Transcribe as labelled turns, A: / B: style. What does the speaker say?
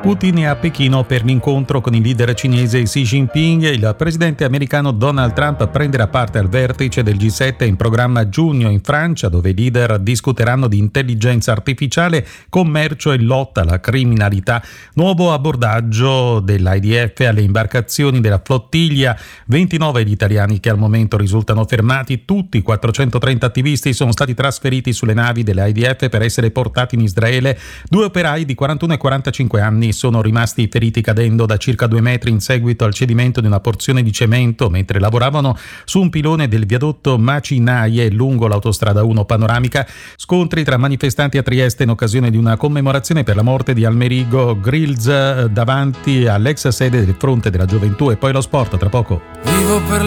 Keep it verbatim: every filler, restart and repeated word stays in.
A: Putin è a Pechino per l'incontro con il leader cinese Xi Jinping. Il presidente americano Donald Trump prenderà parte al vertice del G sette in programma a giugno in Francia, dove i leader discuteranno di intelligenza artificiale, commercio e lotta alla criminalità. Nuovo abbordaggio dell'I D F alle imbarcazioni della flottiglia. ventinove gli italiani che al momento risultano fermati. Tutti i quattrocentotrenta attivisti sono stati trasferiti sulle navi dell'I D F per essere portati in Israele. Due operai di quarantuno e quarantacinque anni sono rimasti feriti cadendo da circa due metri in seguito al cedimento di una porzione di cemento mentre lavoravano su un pilone del viadotto Macinaie lungo l'autostrada uno panoramica. Scontri tra manifestanti a Trieste in occasione di una commemorazione per la morte di Almerigo Grills davanti all'ex sede del Fronte della Gioventù. E poi lo sport tra poco.
B: Vivo per